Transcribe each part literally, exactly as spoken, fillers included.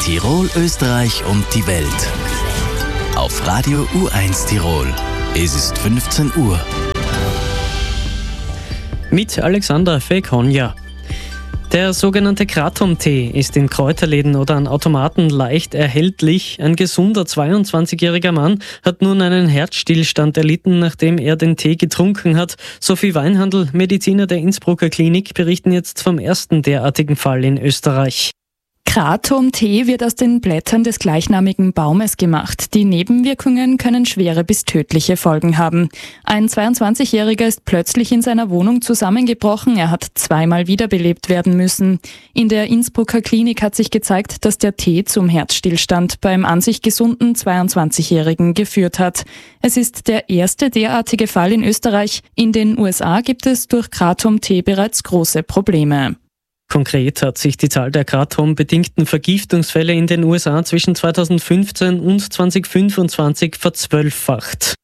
Tirol, Österreich und die Welt. Auf Radio U eins Tirol. Es ist fünfzehn Uhr. Mit Alexander Fekonja. Der sogenannte Kratom-Tee ist in Kräuterläden oder an Automaten leicht erhältlich. Ein gesunder zweiundzwanzigjähriger Mann hat nun einen Herzstillstand erlitten, nachdem er den Tee getrunken hat. Sophie Weinhandl, Mediziner der Innsbrucker Klinik, berichten jetzt vom ersten derartigen Fall in Österreich. Kratom-Tee wird aus den Blättern des gleichnamigen Baumes gemacht. Die Nebenwirkungen können schwere bis tödliche Folgen haben. Ein zweiundzwanzigjähriger ist plötzlich in seiner Wohnung zusammengebrochen. Er hat zweimal wiederbelebt werden müssen. In der Innsbrucker Klinik hat sich gezeigt, dass der Tee zum Herzstillstand beim an sich gesunden zweiundzwanzigjährigen geführt hat. Es ist der erste derartige Fall in Österreich. In den U S A gibt es durch Kratom-Tee bereits große Probleme. Konkret hat sich die Zahl der Kratom-bedingten Vergiftungsfälle in den U S A zwischen zweitausendfünfzehn und zweitausendfünfundzwanzig verzwölffacht.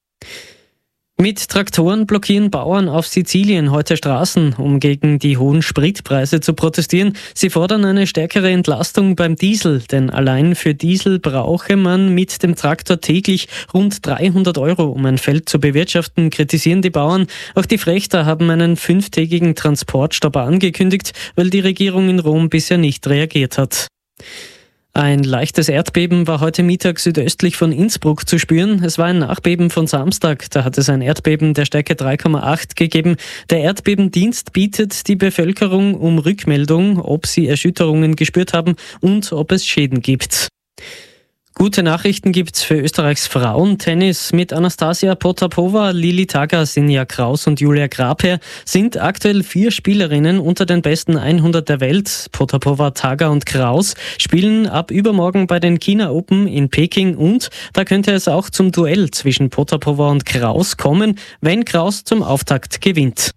Mit Traktoren blockieren Bauern auf Sizilien heute Straßen, um gegen die hohen Spritpreise zu protestieren. Sie fordern eine stärkere Entlastung beim Diesel, denn allein für Diesel brauche man mit dem Traktor täglich rund dreihundert Euro, um ein Feld zu bewirtschaften, kritisieren die Bauern. Auch die Frächter haben einen fünftägigen Transportstopp angekündigt, weil die Regierung in Rom bisher nicht reagiert hat. Ein leichtes Erdbeben war heute Mittag südöstlich von Innsbruck zu spüren. Es war ein Nachbeben von Samstag. Da hat es ein Erdbeben der Stärke drei Komma acht gegeben. Der Erdbebendienst bittet die Bevölkerung um Rückmeldung, ob sie Erschütterungen gespürt haben und ob es Schäden gibt. Gute Nachrichten gibt's für Österreichs Frauentennis. Mit Anastasia Potapova, Lili Taga, Sinja Kraus und Julia Grabherr sind aktuell vier Spielerinnen unter den besten hundert der Welt. Potapova, Taga und Kraus spielen ab übermorgen bei den China Open in Peking und da könnte es auch zum Duell zwischen Potapova und Kraus kommen, wenn Kraus zum Auftakt gewinnt.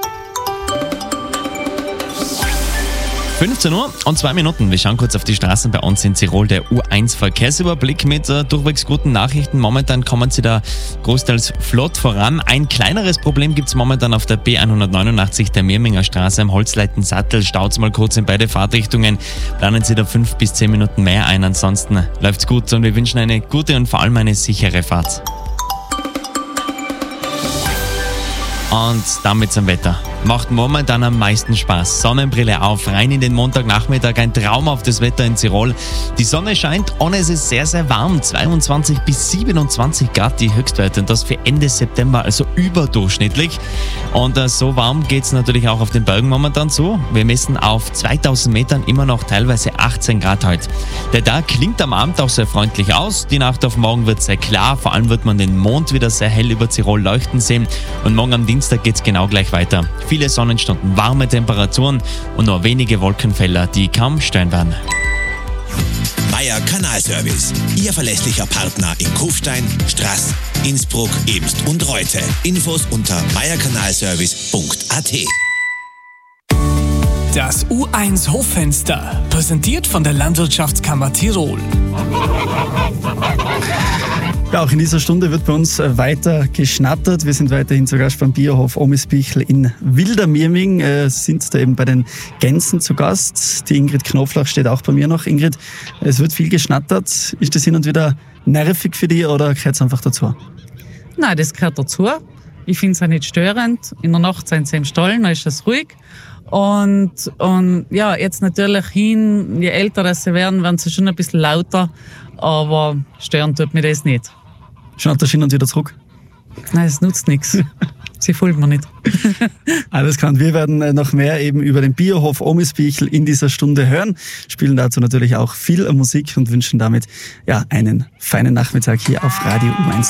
fünfzehn Uhr und zwei Minuten. Wir schauen kurz auf die Straßen bei uns in Tirol. Der U eins Verkehrsüberblick mit äh, durchwegs guten Nachrichten. Momentan kommen sie da großteils flott voran. Ein kleineres Problem gibt es momentan auf der B hundertneunundachtzig der Mirminger Straße am Holzleitensattel. Staut's mal kurz in beide Fahrtrichtungen. Planen Sie da fünf bis zehn Minuten mehr ein. Ansonsten läuft's gut und wir wünschen eine gute und vor allem eine sichere Fahrt. Und damit zum Wetter. Macht momentan am meisten Spaß. Sonnenbrille auf, rein in den Montagnachmittag, ein traumhaftes Wetter in Tirol. Die Sonne scheint und es ist sehr, sehr warm. zweiundzwanzig bis siebenundzwanzig Grad die Höchstwerte und das für Ende September, also überdurchschnittlich. Und äh, so warm geht es natürlich auch auf den Bergen momentan zu. Wir messen auf zweitausend Metern immer noch teilweise achtzehn Grad heute. Der Tag klingt am Abend auch sehr freundlich aus. Die Nacht auf morgen wird sehr klar. Vor allem wird man den Mond wieder sehr hell über Tirol leuchten sehen. Und morgen am Dienstag geht es genau gleich weiter. Viele Sonnenstunden, warme Temperaturen und nur wenige Wolkenfelder, die kaum stören werden. Meier Kanalservice, Ihr verlässlicher Partner in Kufstein, Straß, Innsbruck, Ebst und Reute. Infos unter meierkanalservice punkt a t. Das U eins Hoffenster, präsentiert von der Landwirtschaftskammer Tirol. Ja, auch in dieser Stunde wird bei uns weiter geschnattert. Wir sind weiterhin zu Gast beim Biohof Omisbichl in Wildermirming, äh, sind da eben bei den Gänsen zu Gast. Die Ingrid Knoflach steht auch bei mir noch. Ingrid, es wird viel geschnattert. Ist das hin und wieder nervig für dich oder gehört es einfach dazu? Nein, das gehört dazu. Ich finde es auch nicht störend. In der Nacht sind sie im Stall, dann ist es ruhig. Und, und ja, jetzt natürlich hin, je älter sie werden, werden sie schon ein bisschen lauter. Aber stören tut mir das nicht. Schaut der hin und wieder zurück? Nein, es nutzt nichts. Sie folgt mir nicht. Alles klar. Wir werden noch mehr eben über den Biohof Omisbichl in dieser Stunde hören, spielen dazu natürlich auch viel Musik und wünschen damit ja einen feinen Nachmittag hier auf Radio U eins.